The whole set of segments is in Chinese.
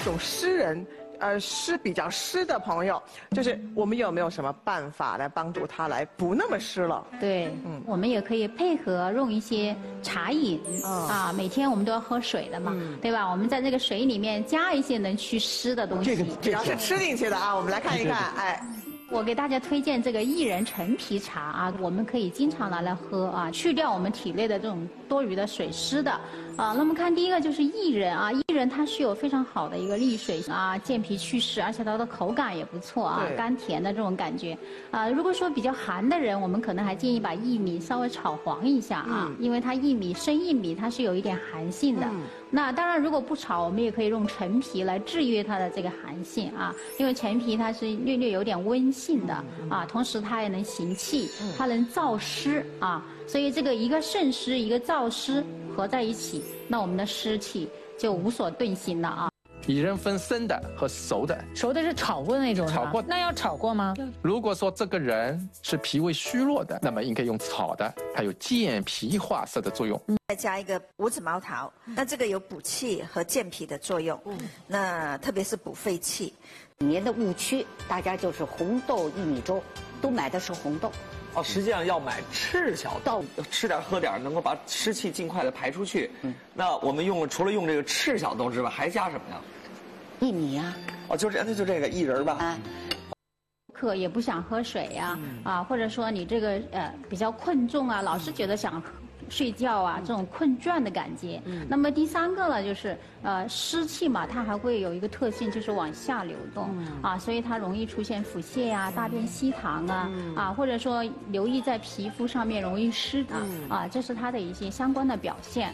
种湿人。湿比较湿的朋友，就是我们有没有什么办法来帮助他来不那么湿了？ 对，我们也可以配合用一些茶饮啊，每天我们都要喝水的嘛，对吧？我们在这个水里面加一些能祛湿的东西， 只要是吃进去的啊，我们来看一看，哎。 我给大家推荐这个薏仁陈皮茶啊，我们可以经常拿来喝啊，去掉我们体内的这种多余的水湿的啊。那么看第一个就是薏仁啊，薏仁它是有非常好的一个利水啊、健脾祛湿，而且它的口感也不错啊，甘甜的这种感觉啊。如果说比较寒的人，我们可能还建议把薏米稍微炒黄一下啊，因为它生薏米它是有一点寒性的。那当然，如果不炒，我们也可以用陈皮来制约它的这个寒性啊，因为陈皮它是略有点温性的啊，同时它也能行气，它能燥湿啊，所以这个一个渗湿，一个燥湿合在一起，那我们的湿气就无所遁形了啊。 薏仁分生的和熟的， 熟的是炒过那种， 炒过， 那要炒过吗？ 如果说这个人是脾胃虚弱的，那么应该用炒的，它有健脾化湿的作用。 再加一个五指毛桃，那这个有补气和健脾的作用，那特别是补肺气。 里面的误区，大家就是红豆薏米粥，都买的是红豆。 哦，实际上要买赤小豆，吃点喝点，能够把湿气尽快的排出去。那我们除了用这个赤小豆之外，还加什么呀？ 薏米呀。 哦，就这个薏仁吧。 渴也不想喝水呀，或者说你这个比较困重啊，老是觉得想睡觉啊，这种困倦的感觉。那么第三个呢，就是湿气嘛，它还会有一个特性，就是往下流动啊，所以它容易出现腹泻啊、大便稀溏啊，或者说留意在皮肤上面容易湿啊，这是它的一些相关的表现。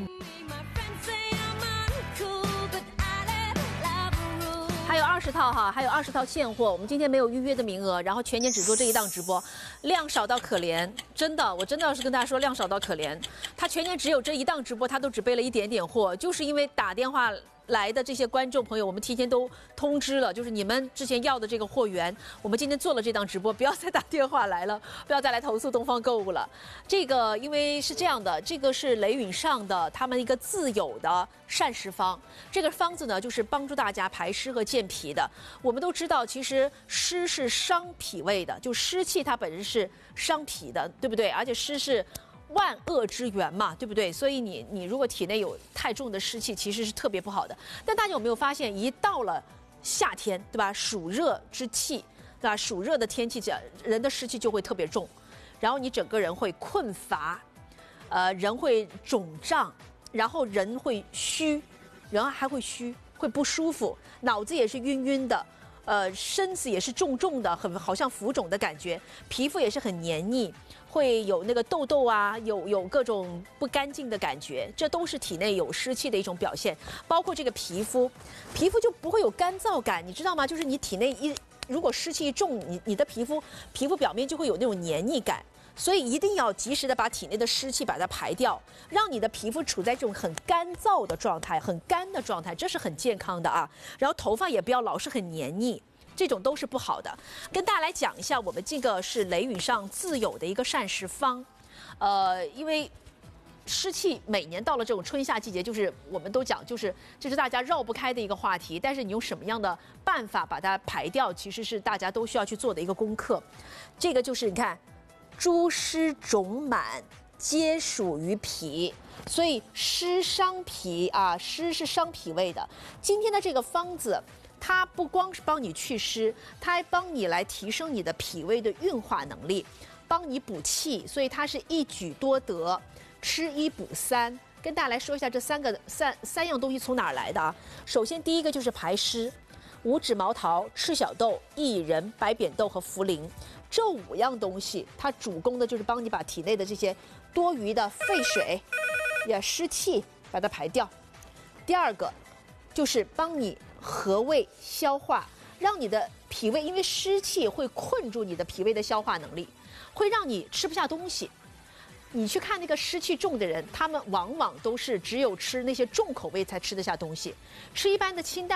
还有20套哈，还有20套现货，我们今天没有预约的名额，然后全年只做这一档直播，量少到可怜，真的，我真的是跟大家说量少到可怜。他全年只有这一档直播，他都只备了一点点货，就是因为打电话来的这些观众朋友，我们提前都通知了，就是你们之前要的这个货源，我们今天做了这档直播，不要再打电话来了，不要再来投诉东方购物了。这个因为是这样的，这个是雷允上的他们一个自有的膳食方，这个方子呢就是帮助大家排湿和健脾的。我们都知道，其实湿是伤脾胃的，就湿气它本身是伤脾的，对不对？而且湿是万恶之源嘛，对不对？所以你如果体内有太重的湿气，其实是特别不好的。但大家有没有发现，一到了夏天，对吧？暑热之气，对吧？暑热的天气，人的湿气就会特别重，然后你整个人会困乏，人会肿胀，然后人会虚，人还会虚，会不舒服，脑子也是晕晕的。身子也是重重的，好像浮肿的感觉，皮肤也是很黏腻，会有那个痘痘啊，有各种不干净的感觉，这都是体内有湿气的一种表现。包括这个皮肤就不会有干燥感，你知道吗？就是你体内如果湿气一重，你的皮肤表面就会有那种黏腻感。所以一定要及时的把体内的湿气把它排掉，让你的皮肤处在这种很干燥的状态、很干的状态，这是很健康的啊。然后头发也不要老是很黏腻，这种都是不好的。跟大家来讲一下，我们这个是雷允上自有的一个膳食方，因为湿气每年到了这种春夏季节，就是我们都讲，这是大家绕不开的一个话题。但是你用什么样的办法把它排掉，其实是大家都需要去做的一个功课。这个就是你看。诸湿肿满皆属于脾，所以湿伤脾啊，湿是伤脾胃的。今天的这个方子，它不光是帮你祛湿，它还帮你来提升你的脾胃的运化能力，帮你补气，所以它是一举多得，吃1补3。跟大家来说一下这三样东西从哪儿来的啊？首先第一个就是排湿，五指毛桃、赤小豆、薏仁、白扁豆和茯苓。这5样东西，它主攻的就是帮你把体内的这些多余的废水、湿气把它排掉。第二个，就是帮你和胃消化，让你的脾胃，因为湿气会困住你的脾胃的消化能力，会让你吃不下东西。你去看那个湿气重的人，他们往往都是只有吃那些重口味才吃得下东西，吃一般的清淡。